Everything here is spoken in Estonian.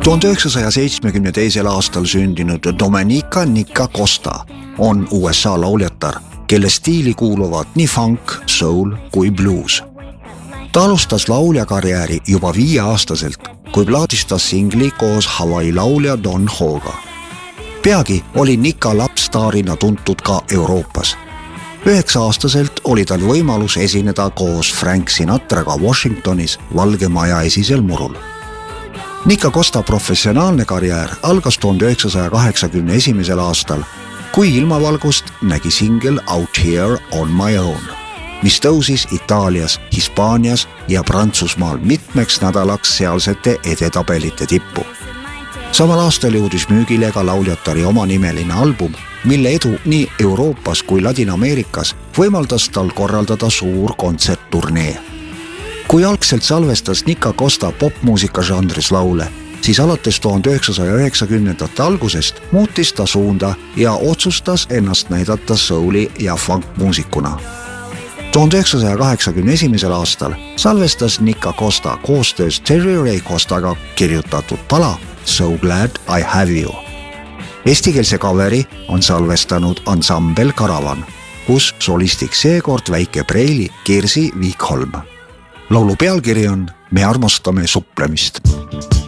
1972. aastal sündinud Domenica Nika Costa on USA lauljatar, kelle stiili kuuluvad nii funk, soul kui blues. Ta alustas lauljakarjääri juba 5-aastaselt, kui plaadistas singli koos Hawaii laulja Don Hoga. Peagi oli Nika lapstaarina tuntud ka Euroopas. 9-aastaselt oli tal võimalus esineda koos Frank Sinatraga Washingtonis Valge Maja esisel murul. Nika Costa professionaalne karjäär algas 1981. aastal, kui ilmavalgust nägi singel Out Here on My Own, mis tõusis Itaalias, Hispaanias ja Prantsusmaal mitmeks nädalaks sealsete edetabelite tippu. Samal aastal jõudis müügile ka lauljatari omanimeline album, mille edu nii Euroopas kui Ladina-Ameerikas võimaldas tal korraldada suur kontsertturnee. Kui algselt salvestas Nika Costa popmuusika žanris laule, siis alates 1990. algusest muutis ta suunda ja otsustas ennast näidata souli ja funk-muusikuna. 1981. aastal salvestas Nika Costa koostöös Terry Ray Costaga kirjutatud pala So Glad I Have You. Eestikeelse coveri on salvestanud ansambel Karavan, kus solistiks seekord väike preili Kirsi Viikholm. Laulu pealkiri on Me armastame suplemist.